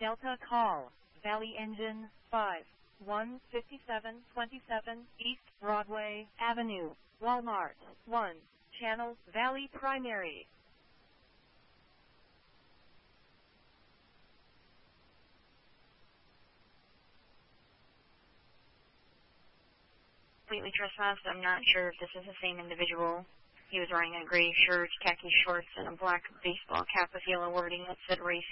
Delta call, Valley Engine 5, 15727 East Broadway Avenue, Walmart 1, Channel Valley Primary. Completely trespassed. I'm not sure if this is the same individual. He was wearing a gray shirt, khaki shorts, and a black baseball cap with yellow wording that said race.